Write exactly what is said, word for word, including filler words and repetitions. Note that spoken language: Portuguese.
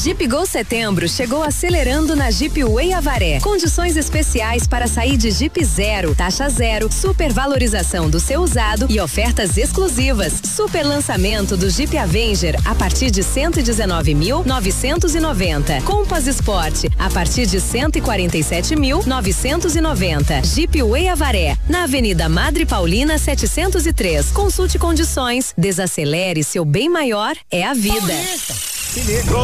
Jeep Go Setembro chegou acelerando na Jeep Way Avaré. Condições especiais para sair de Jeep zero, taxa zero, supervalorização do seu usado e ofertas exclusivas. Super lançamento do Jeep Avenger a partir de cento e dezenove mil novecentos e noventa. Compass Sport a partir de cento e quarenta e sete mil novecentos e noventa. Jeep Way Avaré, na Avenida Madre Paulina setecentos e três. Consulte condições. Desacelere, seu bem maior é a vida.